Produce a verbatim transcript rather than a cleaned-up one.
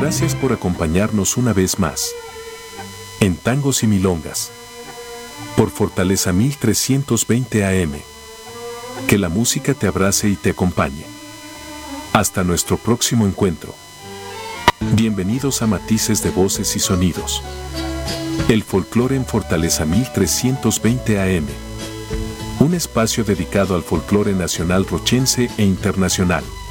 Gracias por acompañarnos una vez más. En Tangos y Milongas. Por Fortaleza mil trescientos veinte A M. Que la música te abrace y te acompañe. Hasta nuestro próximo encuentro. Bienvenidos a Matices de Voces y Sonidos. El folclore en Fortaleza mil trescientos veinte A M. Un espacio dedicado al folclore nacional rochense e internacional.